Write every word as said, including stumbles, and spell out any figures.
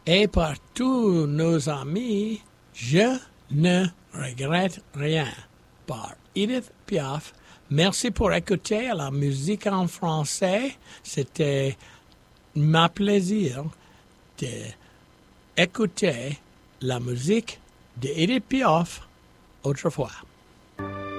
Et pour tous nos amis, je ne regrette rien. Par Edith Piaf. Merci pour écouter la musique en français. C'était ma plaisir d'écouter la musique d'Edith Piaf autrefois.